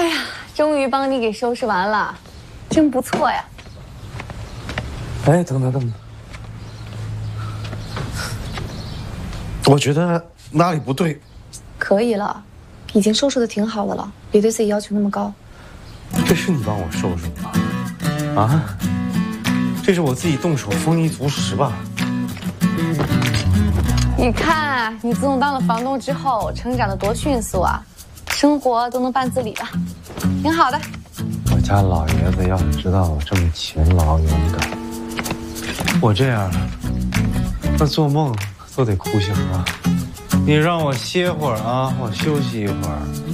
呀，终于帮你给收拾完了，真不错呀。 哎，等等，我觉得哪里不对。 可以了，已经收拾的挺好的了，别对自己要求那么高。 这是你帮我收拾的吗？啊？这是我自己动手丰衣足食吧？ 你看，你自从当了房东之后，成长的多迅速啊，生活都能半自理了，挺好的。 我家老爷子要是知道我这么勤劳勇敢，我这样，那做梦都得哭醒啊！你让我歇会儿啊，我休息一会儿。